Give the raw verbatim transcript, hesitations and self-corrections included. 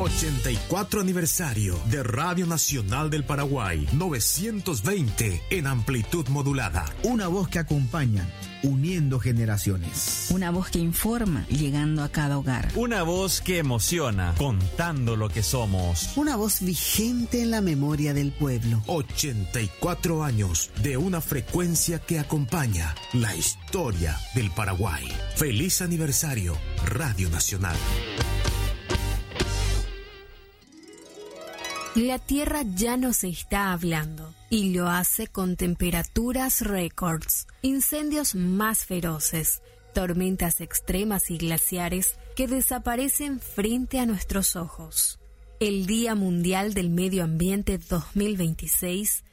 ochenta y cuatro aniversario de Radio Nacional del Paraguay, novecientos veinte en amplitud modulada. Una voz que acompaña, uniendo generaciones. Una voz que informa, llegando a cada hogar. Una voz que emociona, contando lo que somos. Una voz vigente en la memoria del pueblo. ochenta y cuatro años de una frecuencia que acompaña la historia del Paraguay. Feliz aniversario, Radio Nacional. La Tierra ya no se está hablando y lo hace con temperaturas récords, incendios más feroces, tormentas extremas y glaciares que desaparecen frente a nuestros ojos. El Día Mundial del Medio Ambiente dos mil veintiséis